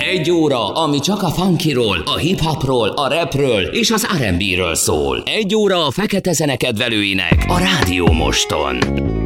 Egy óra, ami csak a funkyról, a hip-hopról, a rapről és az R&B-ről szól. Egy óra a fekete zene kedvelőinek a Rádió Moston.